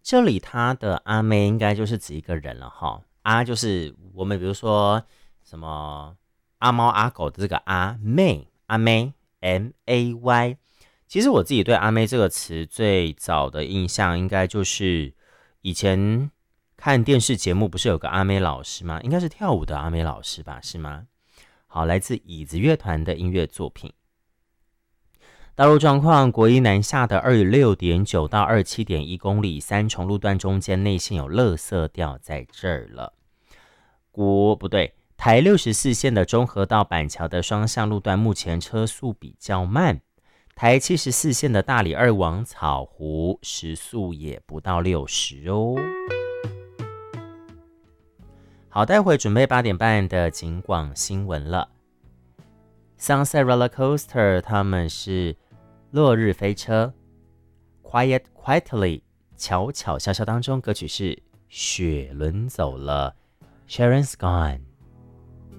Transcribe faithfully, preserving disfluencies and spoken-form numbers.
这里他的阿妹应该就是指一个人了哈。阿就是我们比如说什么阿猫阿狗的这个阿妹，阿妹 M A Y。其实我自己对阿妹这个词最早的印象，应该就是以前看电视节目，不是有个阿妹老师吗？应该是跳舞的阿妹老师吧？是吗？好，来自椅子乐团的音乐作品。道路状况：国一南下的二十六点九到二十七点一公里，三重路段中间内线有垃圾掉在这儿了。国不对，台六十四线的中和到板桥的双向路段目前车速比较慢。台七十四线的大里二往草湖时速也不到六十哦。好，待会准备八点半的警广新闻了。Sunset Roller Coaster 他们是落日飞车 Quiet Quietly 悄悄笑笑当中，歌曲是雪轮走了 Sharon's Gone。